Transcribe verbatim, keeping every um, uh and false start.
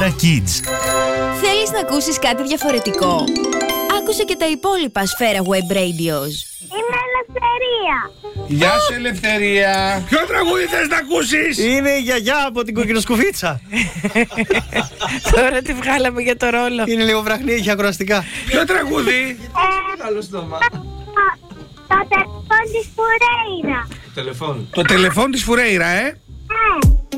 Σφαίρα Kids. Θέλεις να ακούσεις κάτι διαφορετικό? Άκουσε και τα υπόλοιπα Σφαίρα Web Radios. Είμαι Ελευθερία. Γεια σου, Ελευθερία. Ποιο τραγούδι θες να ακούσεις? Είναι η γιαγιά από την κοκκινοσκουφίτσα. Τώρα τη βγάλαμε για το ρόλο. Είναι λίγο βραχνή, έχει ακροαστικά. Ποιο τραγούδι? Άλλο στόμα. Το τηλεφώνη της Φουρέιρα. Τηλεφών. Το τηλεφών της Φουρέιρα, ε. Ναι.